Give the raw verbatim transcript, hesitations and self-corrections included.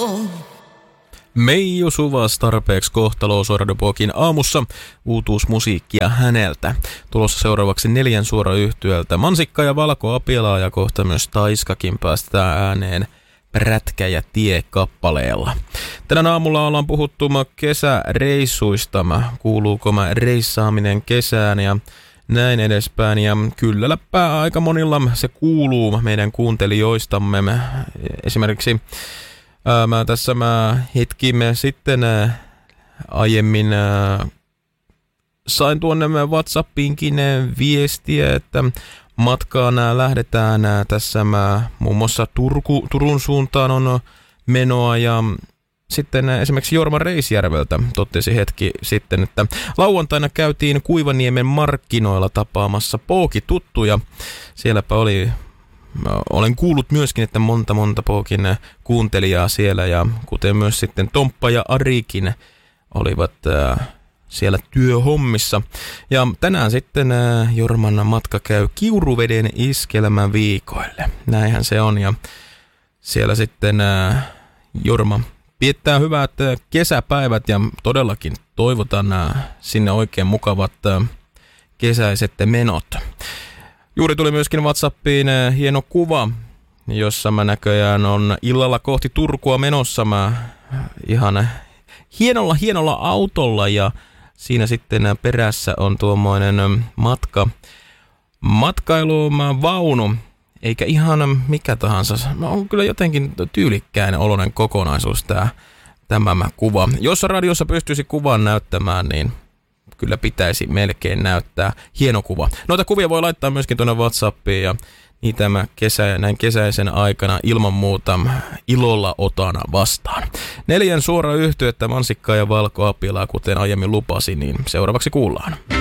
Meiju Suvas tarpeeksi kohtalo Soiradopokin aamussa. Uutuusmusiikkia häneltä. Tulossa seuraavaksi neljän suora yhtyöltä. Mansikka ja Valko Apilaa ja kohta myös Taiskakin päästään ääneen Prätkä ja tie kappaleella. Tänään aamulla ollaan puhuttu kesäreissuista. Kuuluuko mä reissaaminen kesään ja näin edespäin. Ja kyllä läppää aika monilla se kuuluu meidän kuuntelijoistamme. Esimerkiksi ää, mä tässä mä hetkimme sitten ää, aiemmin ää, sain tuonne WhatsAppiinkin viestiä, että matkaan ää, lähdetään ää, tässä mä, muun muassa Turku, Turun suuntaan on menoa ja sitten esimerkiksi Jorma Reisjärveltä totesi hetki sitten, että lauantaina käytiin Kuivaniemen markkinoilla tapaamassa pookituttuja. Sielläpä oli, olen kuullut myöskin, että monta monta pookin kuuntelijaa siellä ja kuten myös sitten Tomppa ja Arikin olivat äh, siellä työhommissa. Ja tänään sitten äh, Jorman matka käy Kiuruveden iskelmäviikoille. Näinhän se on ja siellä sitten äh, Jorma viettää hyvät kesäpäivät ja todellakin toivotan sinne oikein mukavat kesäiset menot. Juuri tuli myöskin WhatsAppiin hieno kuva, jossa mä näköjään on illalla kohti Turkua menossa mä ihan hienolla hienolla autolla ja siinä sitten perässä on tuommoinen matka, matkailuvaunu. Eikä ihan mikä tahansa. On kyllä jotenkin tyylikkäinen oloinen kokonaisuus tämä, tämä kuva. Jos radiossa pystyisi kuvan näyttämään, niin kyllä pitäisi melkein näyttää hieno kuva. Noita kuvia voi laittaa myöskin tuonne WhatsAppiin ja niitä mä kesä, näin kesäisen aikana ilman muuta ilolla otan vastaan. Neljän suora yhtyettä Mansikkaa ja Valko Apilaa, kuten aiemmin lupasin, niin seuraavaksi kuullaan.